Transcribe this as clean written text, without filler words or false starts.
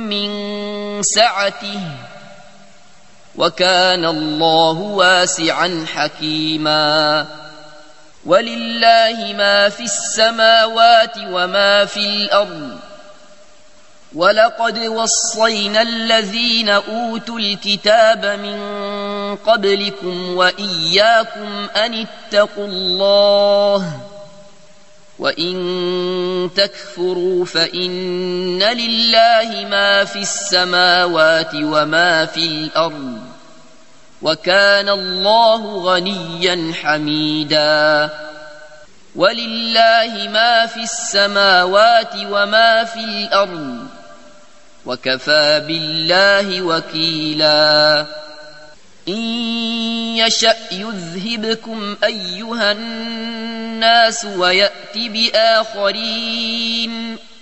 من سعته وكان الله واسعا حكيما ولله ما في السماوات وما في الأرض ولقد وصينا الذين أوتوا الكتاب من قبلكم وإياكم أن اتقوا الله وإن تكفروا فإن لله ما في السماوات وما في الأرض وكان الله غنيا حميدا ولله ما في السماوات وما في الأرض وكفى بالله وكيلا إن يشأ يذهبكم أيها الناس ويأت بآخرين